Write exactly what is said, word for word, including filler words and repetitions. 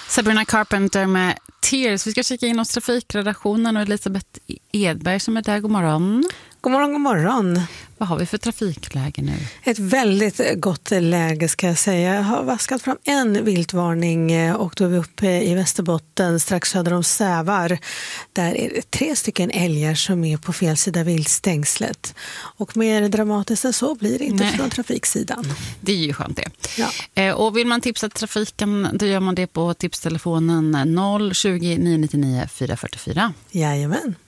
Sabrina Carpenter med Tears. Vi ska kika in hos trafikredaktionen och Elisabeth Edberg som är där. God morgon. God morgon, god morgon. Vad har vi för trafikläge nu? Ett väldigt gott läge ska jag säga. Jag har vaskat fram en viltvarning och då är vi uppe i Västerbotten strax söder om Sävar. Där är det tre stycken älgar som är på fel sida viltstängslet. Och mer dramatiskt än så blir det inte Nej. Från trafiksidan. Det är ju skönt det. Ja. Och vill man tipsa trafiken, då gör man det på tipstelefonen noll tjugo, nio nio nio, fyra fyra fyra. Jajamän.